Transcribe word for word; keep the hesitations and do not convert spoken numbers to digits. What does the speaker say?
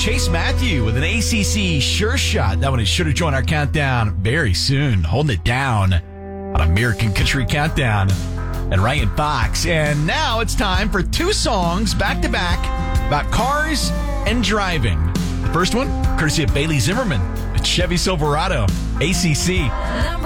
Chase Matthew with an A C C Sure Shot. That one is sure to join our countdown very soon. Holding it down on American Country Countdown. And Ryan Fox. And now it's time for two songs back-to-back about cars and driving. The first one, courtesy of Bailey Zimmerman. Chevy Silverado, A C C.